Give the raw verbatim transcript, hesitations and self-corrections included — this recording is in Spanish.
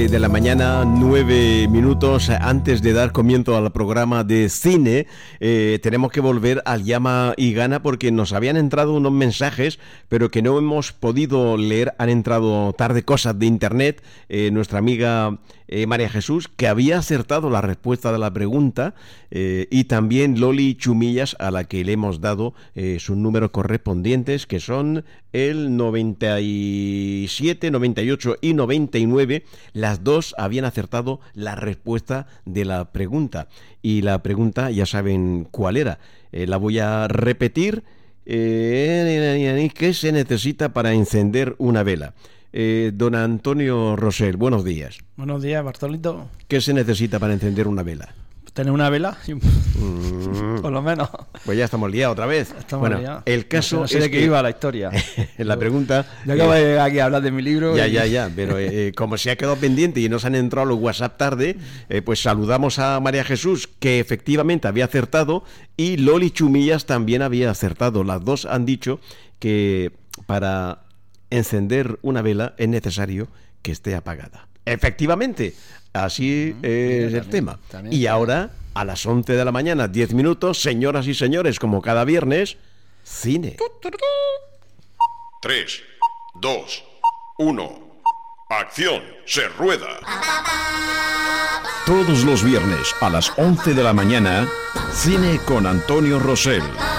de la mañana, nueve minutos antes de dar comienzo al programa de cine. Eh, tenemos que volver al Llama y Gana porque nos habían entrado unos mensajes, pero que no hemos podido leer. Han entrado tarde cosas de internet. Eh, nuestra amiga eh, María Jesús, que había acertado la respuesta de la pregunta, eh, y también Loli Chumillas, a la que le hemos dado eh, sus números correspondientes, que son el noventa y siete, noventa y ocho y noventa y nueve. Las dos habían acertado la respuesta de la pregunta. Y la pregunta ya saben cuál era. Eh, la voy a repetir. Eh, ¿Qué se necesita para encender una vela? Eh, don Antonio Rosell, buenos días. Buenos días, Bartolito. ¿Qué se necesita para encender una vela? Tener una vela, mm. por lo menos. Pues ya estamos liados otra vez. Estamos bueno, liados. El caso no sé, no sé es de qué que iba la historia. en la pregunta. Yo acabo eh, de llegar aquí a hablar de mi libro. Ya, y... ya, ya. Pero eh, como se ha quedado pendiente y nos han entrado los WhatsApp tarde, eh, pues saludamos a María Jesús, que efectivamente había acertado, y Loli Chumillas también había acertado. Las dos han dicho que para encender una vela es necesario que esté apagada. Efectivamente, así uh-huh. es el también, tema. También. Y ahora, a las once de la mañana, diez minutos, señoras y señores, como cada viernes, cine. tres, dos, uno, acción, se rueda. Todos los viernes a las once de la mañana, cine con Antonio Rosell.